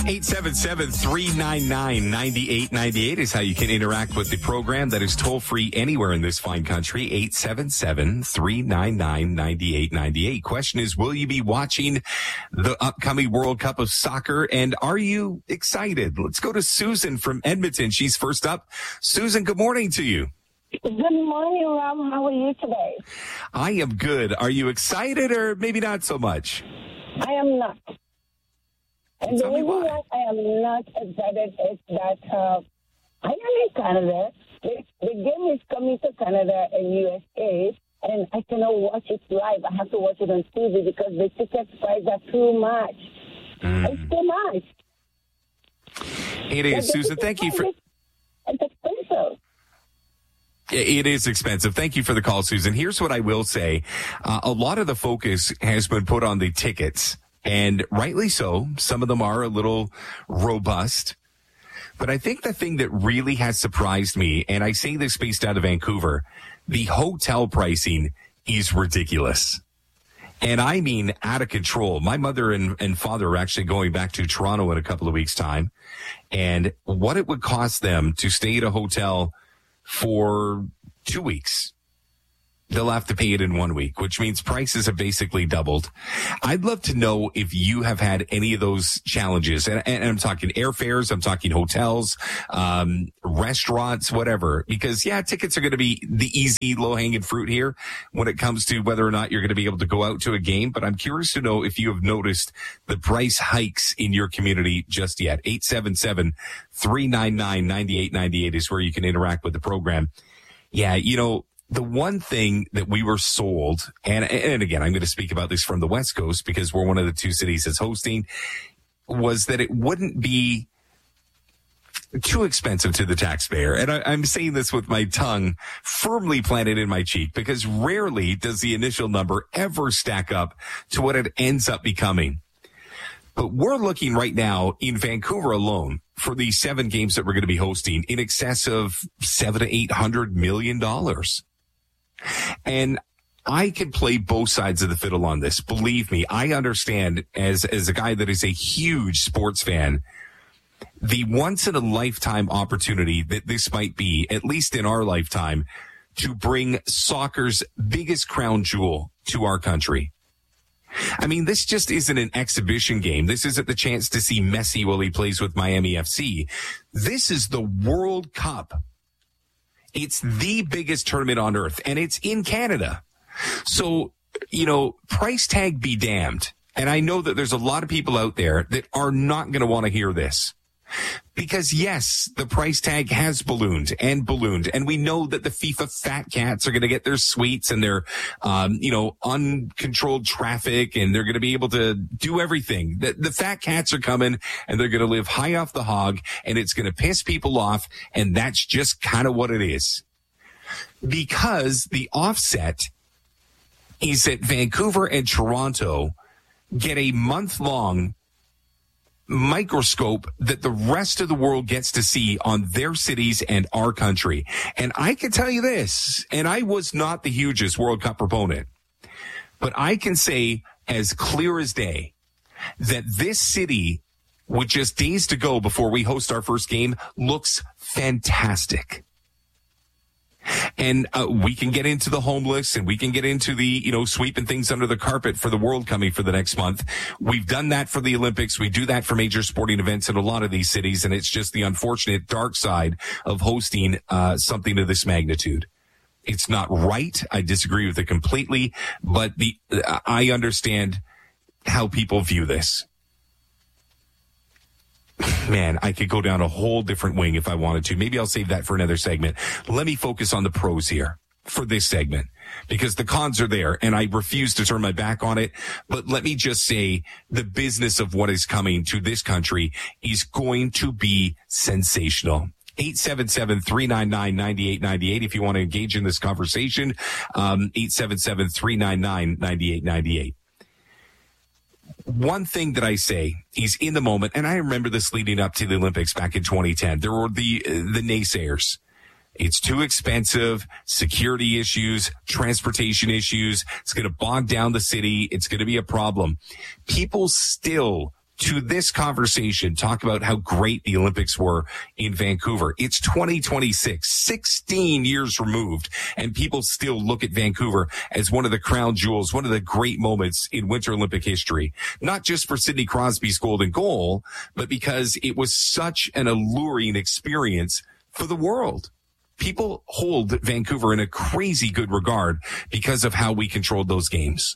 877-399-9898 is how you can interact with the program. That is toll free anywhere in this fine country. 877-399-9898. Question is, will you be watching the upcoming World Cup of Soccer? And are you excited? Let's go to Susan from Edmonton. She's first up. Susan, good morning to you. Good morning, Rob. How are you today? I am good. Are you excited or maybe not so much? I am not. And the reason why I am not excited is that I am in Canada. The game is coming to Canada and USA, and I cannot watch it live. I have to watch it on TV because the ticket prices are too much. It's too much. It is, Susan. Thank you for... It's expensive. It is expensive. Thank you for the call, Susan. Here's what I will say. A lot of the focus has been put on the tickets. And rightly so. Some of them are a little robust. But I think the thing that really has surprised me, and I say this based out of Vancouver, the hotel pricing is ridiculous. And I mean out of control. My mother and father are actually going back to Toronto in a couple of weeks' time. And what it would cost them to stay at a hotel for 2 weeks. They'll have to pay it in 1 week, which means prices have basically doubled. I'd love to know if you have had any of those challenges. And I'm talking airfares, I'm talking hotels, restaurants, whatever. Because, yeah, tickets are going to be the easy, low-hanging fruit here when it comes to whether or not you're going to be able to go out to a game. But I'm curious to know if you have noticed the price hikes in your community just yet. 877-399-9898 is where you can interact with the program. Yeah, you know, the one thing that we were sold, and again, I'm going to speak about this from the West Coast because we're one of the two cities that's hosting, was that it wouldn't be too expensive to the taxpayer. And I'm saying this with my tongue firmly planted in my cheek because rarely does the initial number ever stack up to what it ends up becoming. But we're looking right now in Vancouver alone for the 7 games that we're going to be hosting in excess of $700 to $800 million. And I can play both sides of the fiddle on this. Believe me, I understand as a guy that is a huge sports fan, the once in a lifetime opportunity that this might be, at least in our lifetime, to bring soccer's biggest crown jewel to our country. I mean, this just isn't an exhibition game. This isn't the chance to see Messi while he plays with Miami FC. This is the World Cup. It's the biggest tournament on earth, and it's in Canada. So, you know, price tag be damned. And I know that there's a lot of people out there that are not going to want to hear this. Because, yes, the price tag has ballooned, and we know that the FIFA fat cats are going to get their suites and their, uncontrolled traffic, and they're going to be able to do everything. The fat cats are coming, and they're going to live high off the hog, and it's going to piss people off, and that's just kind of what it is. Because the offset is that Vancouver and Toronto get a month-long microscope that the rest of the world gets to see on their cities and our country. And I can tell you this, and I was not the hugest World Cup proponent, but I can say as clear as day that this city, with just days to go before we host our first game, looks fantastic. And we can get into the homeless, and we can get into the, sweeping things under the carpet for the world coming for the next month. We've done that for the Olympics. We do that for major sporting events in a lot of these cities. And it's just the unfortunate dark side of hosting something of this magnitude. It's not right. I disagree with it completely, but I understand how people view this. Man, I could go down a whole different wing if I wanted to. Maybe I'll save that for another segment. Let me focus on the pros here for this segment because the cons are there and I refuse to turn my back on it. But let me just say the business of what is coming to this country is going to be sensational. 877-399-9898 if you want to engage in this conversation. 877-399-9898. One thing that I say is in the moment, and I remember this leading up to the Olympics back in 2010, there were the naysayers. It's too expensive, security issues, transportation issues. It's going to bog down the city. It's going to be a problem. People still to this conversation, talk about how great the Olympics were in Vancouver. It's 2026, 16 years removed, and people still look at Vancouver as one of the crown jewels, one of the great moments in Winter Olympic history. Not just for Sidney Crosby's golden goal, but because it was such an alluring experience for the world. People hold Vancouver in a crazy good regard because of how we controlled those games.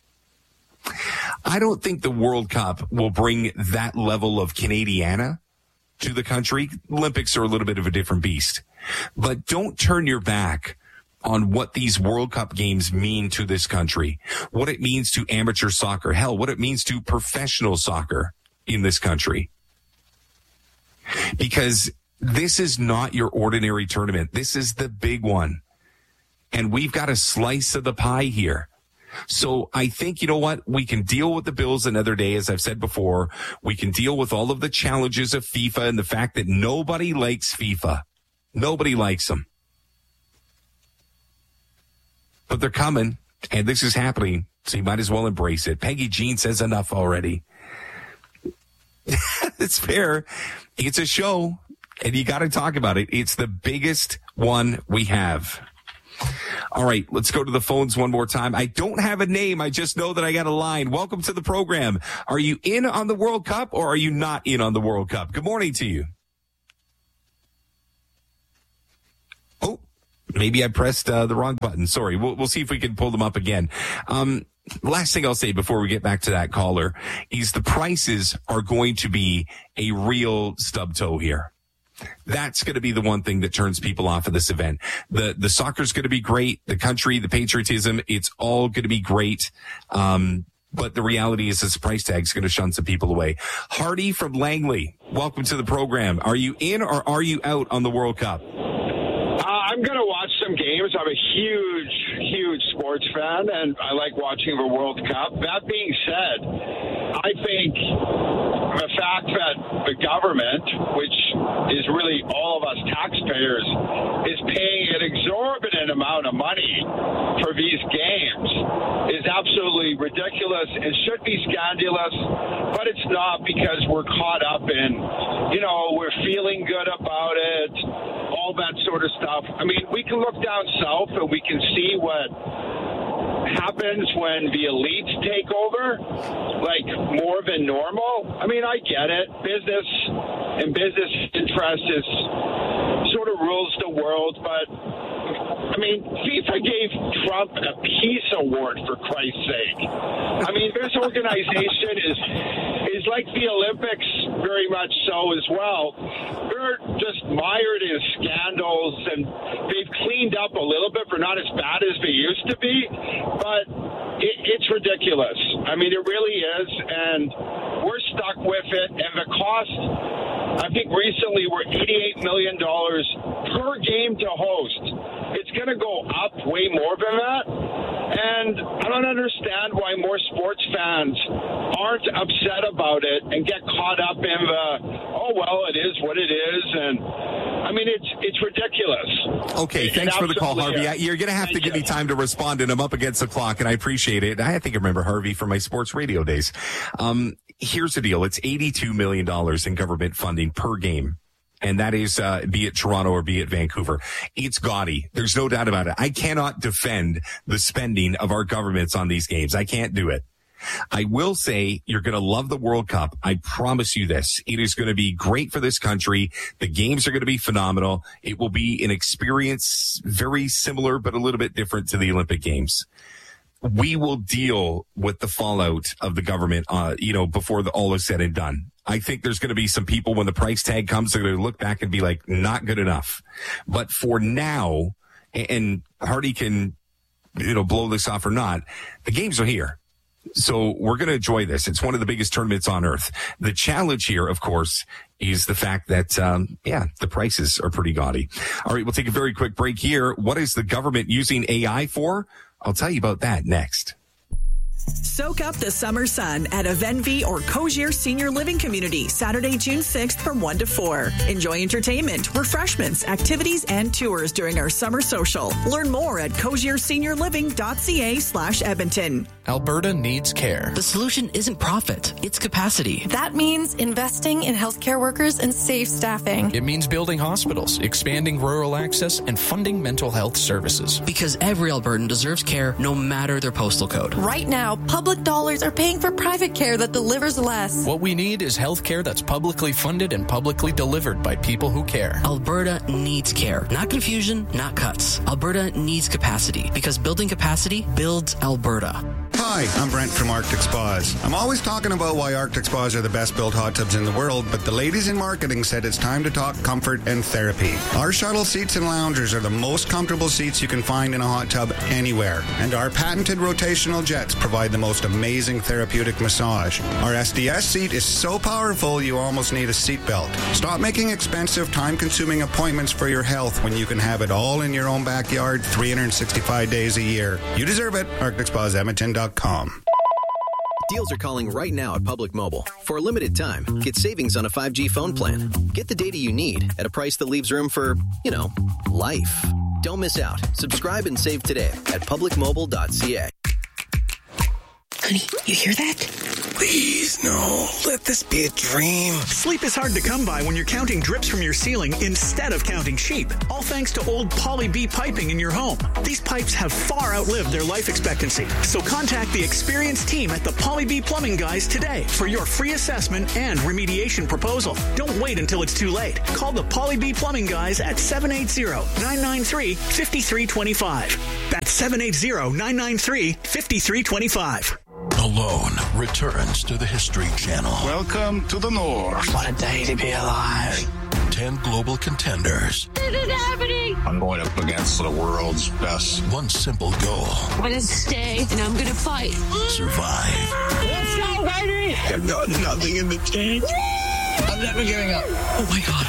I don't think the World Cup will bring that level of Canadiana to the country. Olympics are a little bit of a different beast. But don't turn your back on what these World Cup games mean to this country, what it means to amateur soccer, hell, what it means to professional soccer in this country. Because this is not your ordinary tournament. This is the big one. And we've got a slice of the pie here. So I think, you know what? We can deal with the Bills another day, as I've said before. We can deal with all of the challenges of FIFA and the fact that nobody likes FIFA. Nobody likes them. But they're coming, and this is happening, so you might as well embrace it. Peggy Jean says enough already. It's fair. It's a show, and you got to talk about it. It's the biggest one we have. All right, let's go to the phones one more time. I don't have a name. I just know that I got a line. Welcome to the program. Are you in on the World Cup or are you not in on the World Cup? Good morning to you. Oh, maybe I pressed the wrong button. Sorry. We'll see if we can pull them up again. Last thing I'll say before we get back to that caller is the prices are going to be a real stub toe here. That's going to be the one thing that turns people off of this event. The soccer's going to be great. The country, the patriotism, it's all going to be great. But the reality is this price tag is going to shun some people away. Hardy from Langley, welcome to the program. Are you in or are you out on the World Cup? I'm going to watch some games. I'm a huge sports fan, and I like watching the World Cup. That being said, I think the fact that the government, which is really all of us taxpayers, is paying an exorbitant amount of money for these games is absolutely ridiculous. It should be scandalous, but it's not, because we're caught up in, we're feeling good about it, all that sort of stuff. I mean, we can look down south and we can see what happens when the elites take over, like more than normal. I mean, I get it. Business and business interest is sort of rules the world, but I mean, FIFA gave Trump a peace award, for Christ's sake. I mean, this organization is like the Olympics, very much so as well. They're just mired in scandals, and they've cleaned up a little bit. They're not as bad as they used to be, but it's ridiculous. I mean, it really is, and we're stuck with it. And the cost, I think recently, were $88 million per game to host. It's going to go up way more than that. And I don't understand why more sports fans aren't upset about it and get caught up in it is what it is. And I mean, it's ridiculous. Okay, thanks for the call, Harvey. You're going to have to give me time to respond, and I'm up against the clock, and I appreciate it. I think I remember Harvey from my sports radio days. Here's the deal. It's $82 million in government funding per game. And that is, be it Toronto or be it Vancouver. It's gaudy. There's no doubt about it. I cannot defend the spending of our governments on these games. I can't do it. I will say you're going to love the World Cup. I promise you this. It is going to be great for this country. The games are going to be phenomenal. It will be an experience very similar, but a little bit different to the Olympic Games. We will deal with the fallout of the government, before all is said and done. I think there's going to be some people when the price tag comes, they're going to look back and be like, not good enough. But for now, and Hardy can, blow this off or not, the games are here. So we're going to enjoy this. It's one of the biggest tournaments on earth. The challenge here, of course, is the fact that, the prices are pretty gaudy. All right, we'll take a very quick break here. What is the government using AI for? I'll tell you about that next. Soak up the summer sun at a Venvi or Cogier Senior Living Community, Saturday, June 6th from 1 to 4. Enjoy entertainment, refreshments, activities, and tours during our summer social. Learn more at cogierseniorliving.ca/Edmonton. Alberta needs care. The solution isn't profit, it's capacity. That means investing in healthcare workers and safe staffing. It means building hospitals, expanding rural access, and funding mental health services. Because every Albertan deserves care no matter their postal code. Right now, public dollars are paying for private care that delivers less. What we need is health care that's publicly funded and publicly delivered by people who care. Alberta needs care. Not confusion, not cuts. Alberta needs capacity because building capacity builds Alberta. Hi, I'm Brent from Arctic Spas. I'm always talking about why Arctic Spas are the best built hot tubs in the world, but the ladies in marketing said it's time to talk comfort and therapy. Our shuttle seats and loungers are the most comfortable seats you can find in a hot tub anywhere, and our patented rotational jets provide the most amazing therapeutic massage. Our SDS seat is so powerful you almost need a seatbelt. Stop making expensive, time-consuming appointments for your health when you can have it all in your own backyard 365 days a year. You deserve it. ArcticSpasEdmonton.com. Deals are calling right now at Public Mobile. For a limited time, get savings on a 5G phone plan. Get the data you need at a price that leaves room for, life. Don't miss out. Subscribe and save today at publicmobile.ca. Honey, you hear that? Please, no. Let this be a dream. Sleep is hard to come by when you're counting drips from your ceiling instead of counting sheep. All thanks to old Poly B piping in your home. These pipes have far outlived their life expectancy. So contact the experienced team at the Poly B Plumbing Guys today for your free assessment and remediation proposal. Don't wait until it's too late. Call the Poly B Plumbing Guys at 780-993-5325. That's 780-993-5325. Alone returns to the History Channel. Welcome to the North. What a day to be alive. 10 global contenders. This is happening. I'm going up against the world's best. One simple goal. I'm going to stay and I'm going to fight. Survive. Let's go, baby. I've got nothing in the tank. I'm never giving up. Oh my God.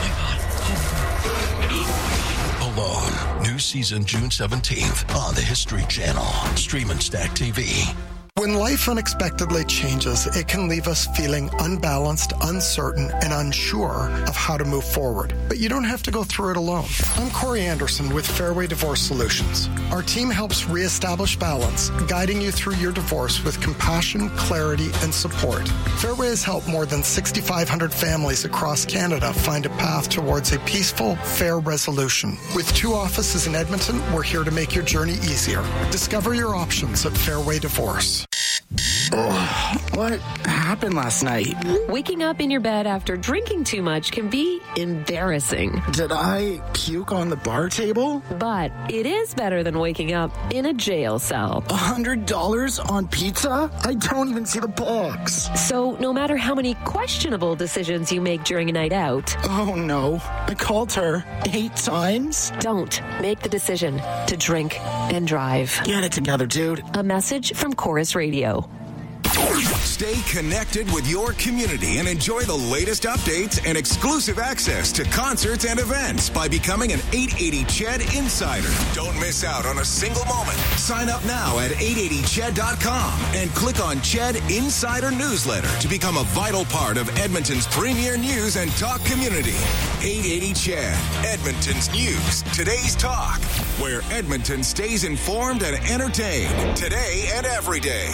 Alone. New season June 17th on the History Channel. Stream and Stack TV. When life unexpectedly changes, it can leave us feeling unbalanced, uncertain, and unsure of how to move forward. But you don't have to go through it alone. I'm Corey Anderson with Fairway Divorce Solutions. Our team helps reestablish balance, guiding you through your divorce with compassion, clarity, and support. Fairway has helped more than 6,500 families across Canada find a path towards a peaceful, fair resolution. With 2 offices in Edmonton, we're here to make your journey easier. Discover your options at Fairway Divorce. What happened last night? Waking up in your bed after drinking too much can be embarrassing. Did I puke on the bar table? But it is better than waking up in a jail cell. $100 on pizza? I don't even see the box. So no matter how many questionable decisions you make during a night out. Oh no, I called her 8 times. Don't make the decision to drink and drive. Get it together, dude. A message from Chorus Radio. Stay connected with your community and enjoy the latest updates and exclusive access to concerts and events by becoming an 880 CHED Insider. Don't miss out on a single moment. Sign up now at 880ched.com and click on CHED Insider Newsletter to become a vital part of Edmonton's premier news and talk community. 880 CHED, Edmonton's news, today's talk, where Edmonton stays informed and entertained today and every day.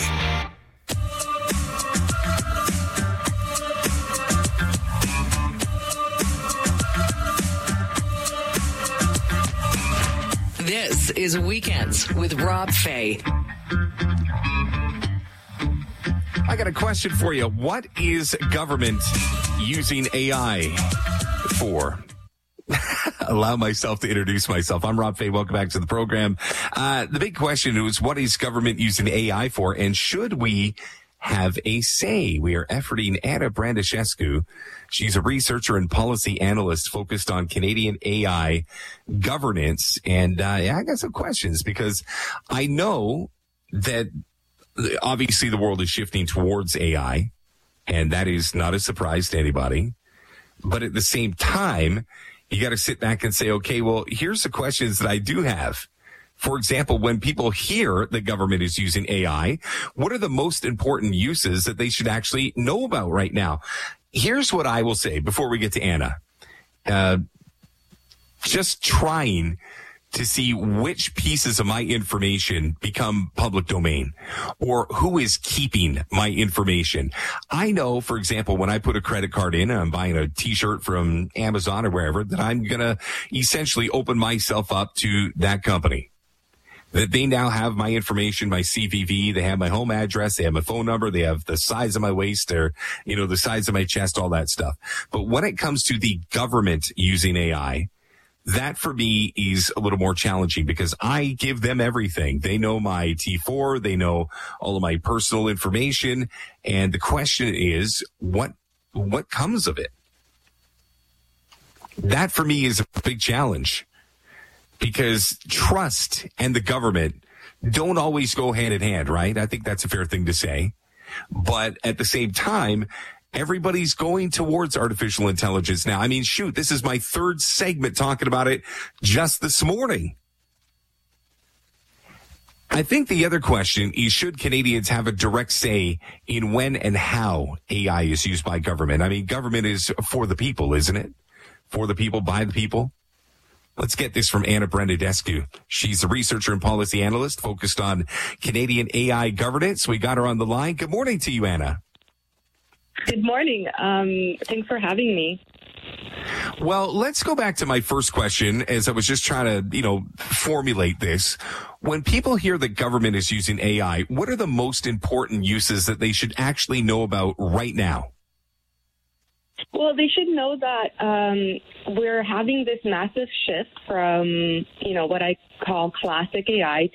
This is Weekends with Rob Fay. I got a question for you. What is government using AI for? Allow myself to introduce myself. I'm Rob Fay. Welcome back to the program. The big question is, what is government using AI for, and should we have a say? We are efforting Anna Brandishescu. She's a researcher and policy analyst focused on Canadian AI governance. And I got some questions because I know that obviously the world is shifting towards AI, and that is not a surprise to anybody. But at the same time, you got to sit back and say, okay, well, here's the questions that I do have For example, when people hear the government is using AI, what are the most important uses that they should actually know about right now? Here's what I will say before we get to Anna. Just trying to see which pieces of my information become public domain or who is keeping my information. I know, for example, when I put a credit card in and I'm buying a t-shirt from Amazon or wherever, that I'm going to essentially open myself up to that company. That they now have my information, my CVV, they have my home address, they have my phone number, they have the size of my waist or, the size of my chest, all that stuff. But when it comes to the government using AI, that for me is a little more challenging because I give them everything. They know my T4, they know all of my personal information. And the question is, what comes of it? That for me is a big challenge because trust and the government don't always go hand in hand, right? I think that's a fair thing to say. But at the same time, everybody's going towards artificial intelligence now. I mean, shoot, this is my third segment talking about it just this morning. I think the other question is, should Canadians have a direct say in when and how AI is used by government? I mean, government is for the people, isn't it? For the people, by the people. Let's get this from Anna Brandadescu. She's a researcher and policy analyst focused on Canadian AI governance. We got her on the line. Good morning to you, Anna. Good morning. Thanks for having me. Well, let's go back to my first question as I was just trying to, formulate this. When people hear that government is using AI, what are the most important uses that they should actually know about right now? Well, they should know that we're having this massive shift from, what I call classic AI